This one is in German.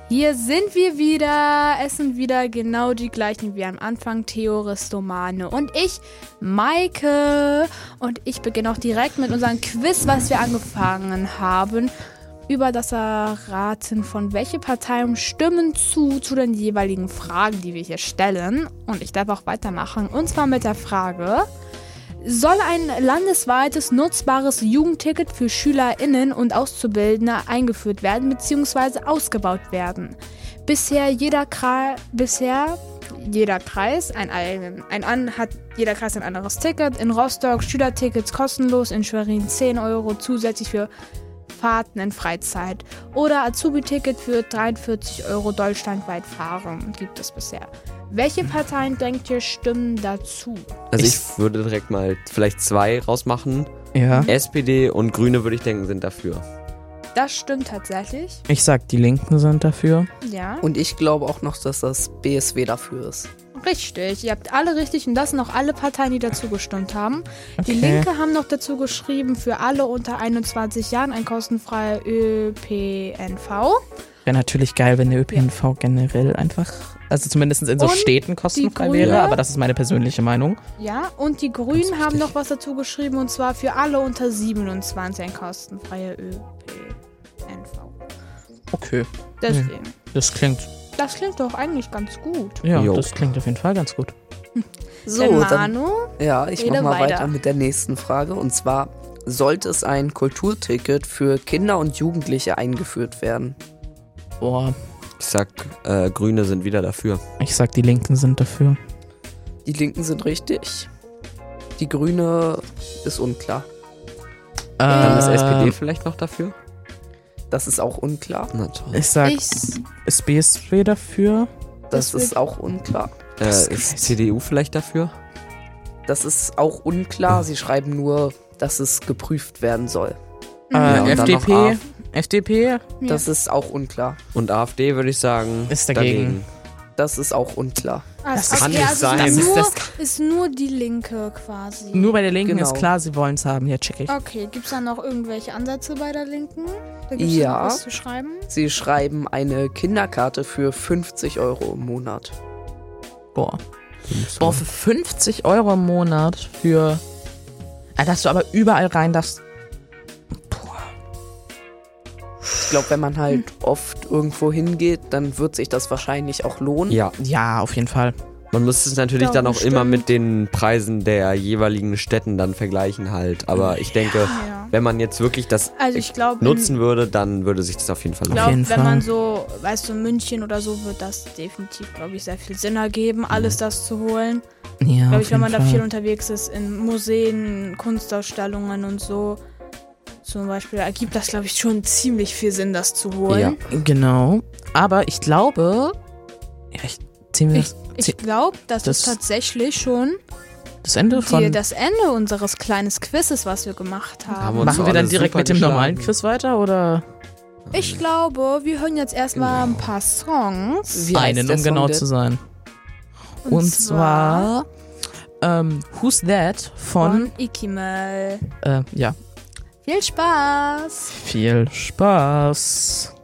Hier sind wir wieder. Es sind wieder genau die gleichen wie am Anfang. Theo, Ristomane und ich, Maike. Und ich beginne auch direkt mit unserem Quiz, was wir angefangen haben. Über das Erraten von welche Parteien stimmen zu den jeweiligen Fragen, die wir hier stellen. Und ich darf auch weitermachen. Und zwar mit der Frage: Soll ein landesweites nutzbares Jugendticket für SchülerInnen und Auszubildende eingeführt werden bzw. ausgebaut werden? Bisher jeder Kreis ein anderes Ticket. In Rostock Schülertickets kostenlos, in Schwerin 10 Euro zusätzlich für Fahrten in Freizeit. Oder Azubi-Ticket für 43 Euro deutschlandweit fahren gibt es bisher. Welche Parteien, denkt ihr, stimmen dazu? Also ich würde direkt mal vielleicht 2 rausmachen. Ja. SPD und Grüne, würde ich denken, sind dafür. Das stimmt tatsächlich. Ich sag, die Linken sind dafür. Ja. Und ich glaube auch noch, dass das BSW dafür ist. Richtig, ihr habt alle richtig und das sind auch alle Parteien, die dazu gestimmt haben. Die Okay. Linke haben noch dazu geschrieben, für alle unter 21 Jahren ein kostenfreier ÖPNV. Wäre natürlich geil, wenn der ÖPNV generell einfach, also zumindest in so Und Städten kostenfrei die Grüne? wäre, aber das ist meine persönliche Meinung. Ja, und die Grünen haben noch was dazu geschrieben und zwar für alle unter 27 ein kostenfreier ÖPNV. Okay, Deswegen. das klingt, Das klingt doch eigentlich ganz gut. ja, Jo. das klingt auf jeden Fall ganz gut. So, Denn dann, Manu, ja, ich rede mach mal weiter. weiter mit der nächsten Frage. Und zwar, sollte es ein Kulturticket für Kinder und Jugendliche eingeführt werden? Boah, Ich sag, Grüne sind wieder dafür. ich sag, die Linken sind dafür. Die Linken sind richtig. Die Grüne ist unklar. Dann ist SPD vielleicht noch dafür? Das ist auch unklar. Na toll. Ich sag, ich, ist BSW dafür? Das Das ist auch unklar. Ist CDU vielleicht dafür? Das ist auch unklar. Sie schreiben nur, dass es geprüft werden soll. Ja, und dann FDP? noch FDP? Ja. Das ist auch unklar. Und AfD würde ich sagen, Ist dagegen. Das ist auch unklar. Das kann okay, nicht also sein. Ist nur die Linke quasi. Nur bei der Linken Genau. ist klar, sie wollen es haben. Ja, check ich. Okay, gibt es da noch irgendwelche Ansätze bei der Linken? Da gibt's Ja. noch was zu schreiben? Sie schreiben eine Kinderkarte für 50 Euro im Monat. Boah, für 50 Euro im Monat für... Dass du aber überall rein darfst. Ich glaube, wenn man halt oft irgendwo hingeht, dann wird sich das wahrscheinlich auch lohnen. Ja. Ja, auf jeden Fall. Man muss es natürlich Ja, dann auch bestimmt. immer mit den Preisen der jeweiligen Städten dann vergleichen halt. Aber ich denke, Ja. wenn man jetzt wirklich das Also ich glaube, nutzen würde, dann würde sich das auf jeden Fall ich lohnen. Auf jeden glaube, wenn man Fall. so, weißt du, München oder so, wird das definitiv, glaube ich, sehr viel Sinn ergeben, alles das zu holen. Ja, Glaube auf ich, wenn man jeden da viel Fall. unterwegs ist, in Museen, Kunstausstellungen und so, zum Beispiel, ergibt das, glaube ich, schon ziemlich viel Sinn, das zu holen. Genau. Aber ich glaube... Ja, Ich glaube, das ist tatsächlich schon das Ende von... das Ende unseres kleinen Quizzes, was wir gemacht Haben haben. wir uns Machen so wir dann alle direkt super mit dem geschlagen. normalen Quiz weiter, oder? Ich glaube, wir hören jetzt erstmal ein paar Songs. Wie heißt Einen, der um genau Song zu sein. Und zwar Who's That von Ikimel. ja, Viel Spaß! viel Spaß.